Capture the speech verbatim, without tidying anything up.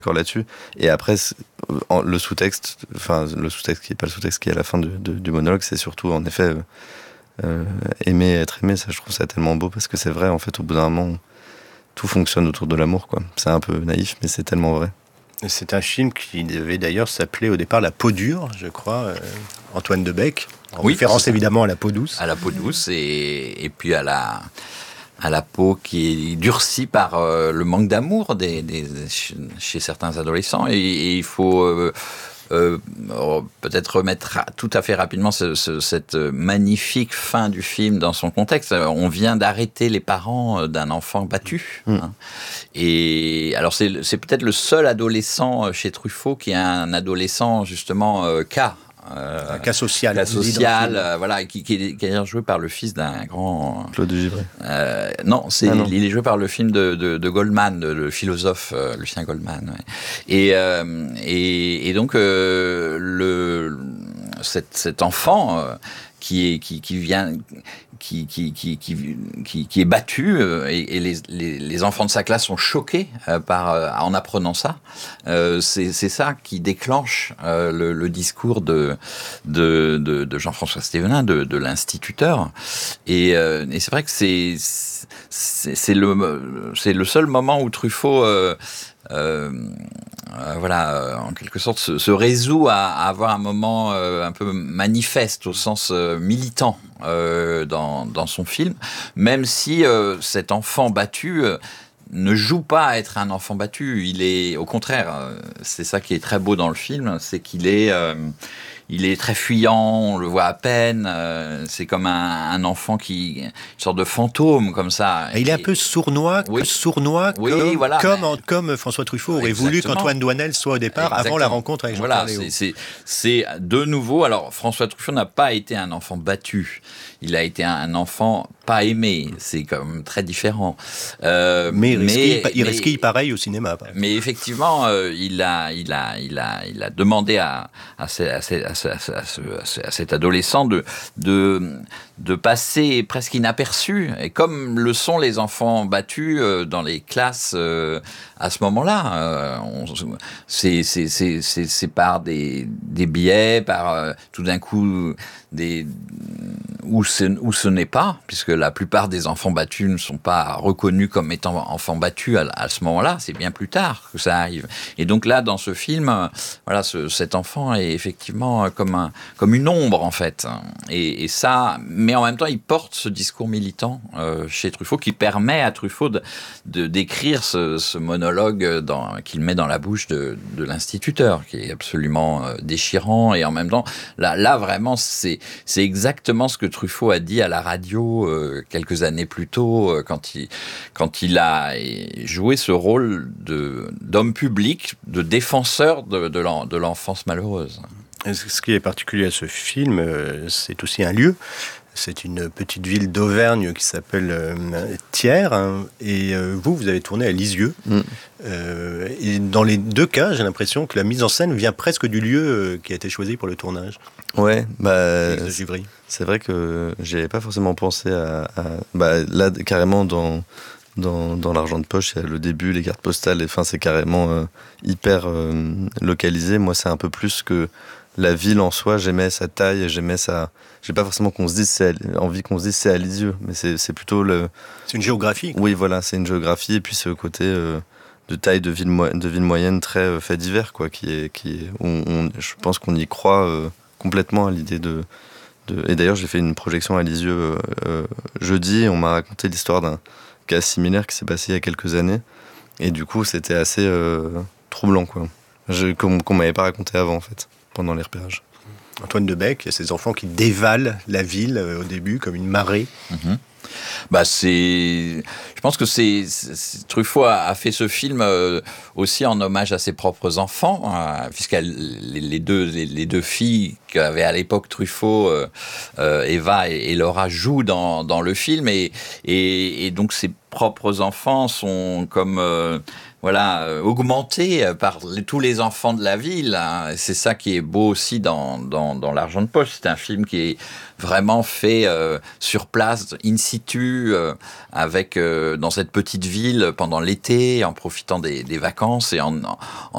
d'accord là-dessus. Et après, en, le sous-texte, enfin le sous-texte qui est pas le sous-texte qui est à la fin de, de, du monologue, c'est surtout en effet euh, euh, aimer, être aimé. Ça, je trouve ça tellement beau parce que c'est vrai. En fait, au bout d'un moment, tout fonctionne autour de l'amour, quoi. C'est un peu naïf, mais c'est tellement vrai. C'est un film qui devait d'ailleurs s'appeler au départ La peau dure, je crois, euh, Antoine Debec, en oui, référence évidemment à la peau douce. À la peau douce et, et puis à la, à la peau qui est durcie par euh, le manque d'amour des, des, chez certains adolescents. Et, et il faut... Euh, Euh, peut-être remettre tout à fait rapidement ce, ce, cette magnifique fin du film dans son contexte. On vient d'arrêter les parents d'un enfant battu. Mmh. Hein. Et alors c'est, c'est peut-être le seul adolescent chez Truffaut qui est un adolescent justement euh, cas. Euh, un cas social, cas social, euh, voilà, qui, qui, est, qui est joué par le fils d'un grand Claude Givray. Euh, non, c'est ah non. il est joué par le film de, de, de Goldman, de, le philosophe euh, Lucien Goldman. Ouais. Et, euh, et et donc euh, le cet, cet enfant euh, qui est qui qui vient qui qui qui qui qui, qui est battu euh, et, et les, les les enfants de sa classe sont choqués euh, par euh, en apprenant ça. Euh, c'est c'est ça qui déclenche euh, le, le discours de de de, de Jean-François Stévenin, de, de l'instituteur. Et, euh, et c'est vrai que c'est c'est, c'est le c'est le seul moment où Truffaut euh, Euh, euh, voilà, euh, en quelque sorte, se, se résout à, à avoir un moment euh, un peu manifeste au sens euh, militant euh, dans, dans son film, même si euh, cet enfant battu euh, ne joue pas à être un enfant battu. Il est, au contraire, euh, c'est ça qui est très beau dans le film, c'est qu'il est euh, il est très fuyant, on le voit à peine. Euh, c'est comme un, un enfant qui, une sorte de fantôme comme ça. Et il est un peu sournois, oui. sournois, oui, comme, voilà, comme, mais... en, comme François Truffaut aurait Exactement. voulu qu'Antoine Doinel soit au départ, Exactement. avant la rencontre avec Jean-Pierre Voilà, Léaud. c'est, c'est, c'est de nouveau. Alors François Truffaut n'a pas été un enfant battu. Il a été un enfant pas aimé. C'est quand même très différent. Euh, mais mais il risquait pareil au cinéma. Mais effectivement, euh, il a, il a, il a, il a demandé à, à, ce, à, ce, à, ce, à, ce, à cet adolescent de, de, de passer presque inaperçu. Et comme le sont les enfants battus euh, dans les classes euh, à ce moment-là, euh, on, c'est, c'est, c'est, c'est, c'est par des, des biais, par euh, tout d'un coup des où ce, où ce n'est pas, puisque la plupart des enfants battus ne sont pas reconnus comme étant enfants battus à, à ce moment-là, c'est bien plus tard que ça arrive. Et donc là, dans ce film, voilà, ce, cet enfant est effectivement comme, un, comme une ombre, en fait. Et, et ça, mais en même temps, il porte ce discours militant euh, chez Truffaut qui permet à Truffaut de, de, d'écrire ce, ce monologue dans, qu'il met dans la bouche de, de l'instituteur, qui est absolument euh, déchirant. Et en même temps, là, là vraiment, c'est, c'est exactement ce que Truffaut a dit à la radio euh, quelques années plus tôt, euh, quand, il, quand il a joué ce rôle de, d'homme public, de défenseur de, de, l'en, de l'enfance malheureuse. Ce qui est particulier à ce film, euh, c'est aussi un lieu. C'est une petite ville d'Auvergne qui s'appelle euh, Thiers. Hein, et euh, vous, vous avez tourné à Lisieux. Mm. Euh, et dans les deux cas, j'ai l'impression que la mise en scène vient presque du lieu euh, qui a été choisi pour le tournage. Ouais, bah, c'est, c'est vrai que j'y avais pas forcément pensé à... à bah, là, carrément, dans, dans, dans l'argent de poche, il y a le début, les cartes postales, et, enfin, c'est carrément euh, hyper euh, localisé. Moi, c'est un peu plus que la ville en soi. J'aimais sa taille, j'aimais sa... J'ai pas forcément qu'on se dise, c'est à... envie qu'on se dise c'est à Lisieux, mais c'est, c'est plutôt le... C'est une géographie. Oui, voilà, c'est une géographie, et puis ce côté... Euh, de taille de ville, mo- de ville moyenne très euh, fait divers, quoi, qui est, qui est, on, on, je pense qu'on y croit euh, complètement à l'idée de, de... Et d'ailleurs, j'ai fait une projection à Lisieux euh, euh, jeudi, et on m'a raconté l'histoire d'un cas similaire qui s'est passé il y a quelques années, et du coup, c'était assez euh, troublant, quoi. Je, qu'on, qu'on m'avait pas raconté avant, en fait, pendant les repérages. Antoine Debec, il y a ces enfants qui dévalent la ville euh, au début comme une marée. Mmh. Bah c'est, je pense que c'est, c'est Truffaut a, a fait ce film euh, aussi en hommage à ses propres enfants, euh, puisque les, les deux les, les deux filles qu'avait à l'époque Truffaut, euh, euh, Eva et, et Laura jouent dans dans le film et et, et donc ses propres enfants sont comme euh, voilà, euh, augmenté par les, tous les enfants de la ville. Hein. C'est ça qui est beau aussi dans, dans, dans L'Argent de poche. C'est un film qui est vraiment fait euh, sur place, in situ, euh, avec, euh, dans cette petite ville pendant l'été, en profitant des, des vacances et en, en